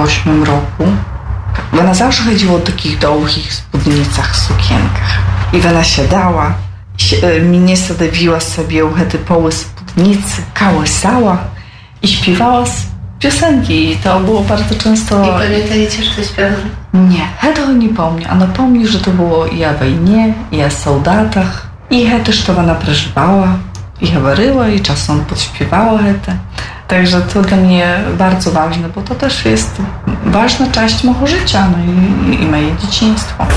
8 roku. Ona zawsze chodziła w takich długich spódnicach, sukienkach. I ona siadała, mnie sadowiła sobie te poły spódnicy, kołysała i śpiewała piosenki. I to było bardzo często... I pamiętajcie, że to śpiewa? Nie, tego nie pomnę. Ona pomni, że to było i o wojnie, i o soldatach. I też to ona przeżywała, i говорила, i czasem podśpiewała to. Także to dla mnie bardzo ważne, bo to też jest ważna część mojego życia, no i moje dzieciństwo.